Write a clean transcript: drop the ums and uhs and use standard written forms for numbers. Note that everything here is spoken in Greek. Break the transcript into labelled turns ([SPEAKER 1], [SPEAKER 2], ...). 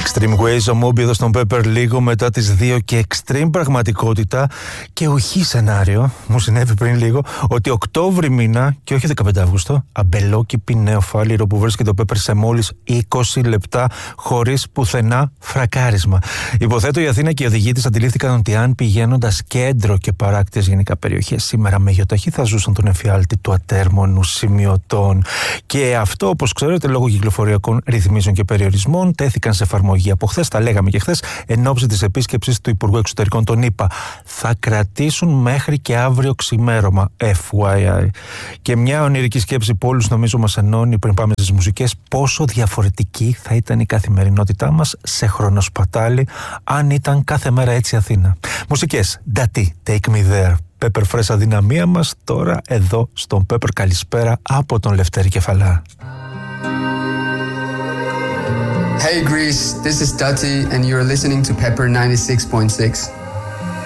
[SPEAKER 1] Extreme Ways, ο Moby εδώ στον Pepper λίγο μετά τις 2 και extreme πραγματικότητα και οχι σενάριο. Μου συνέβη πριν λίγο ότι Οκτώβρη μήνα και όχι 15 Αύγουστο, αμπελόκηπη νεοφάλιρο που βρίσκεται το Pepper σε μόλις 20 λεπτά χωρίς πουθενά φρακάρισμα. Υποθέτω η Αθήνα και οι οδηγοί της αντιλήφθηκαν ότι αν πηγαίνοντας κέντρο και παράκτιες γενικά περιοχές σήμερα με γεωταχή θα ζούσαν τον εφιάλτη του ατέρμονου σημειωτών. Και αυτό, όπως ξέρετε, λόγω κυκλοφοριακών ρυθμίσεων και περιορισμών τέθηκαν σε εφαρμογή από χθες, τα λέγαμε και χθες, εν ώψη της επίσκεψης του Υπουργού Εξωτερικών των ΗΠΑ. Θα κρατήσουν μέχρι και αύριο ξημέρωμα, FYI. Και μια ονειρική σκέψη που όλους νομίζω μας ενώνει πριν πάμε στις μουσικές, πόσο διαφορετική θα ήταν η καθημερινότητά μας σε χρονοσπατάλη αν ήταν κάθε μέρα έτσι Αθήνα. Μουσικές, Ντατί, Take Me There. Pepper Fresh αδυναμία μας τώρα εδώ στον Pepper. Καλησπέρα από τον Λευτέρη Κεφαλά.
[SPEAKER 2] Hey Greece, this is Dati and you're listening to Pepper 96.6.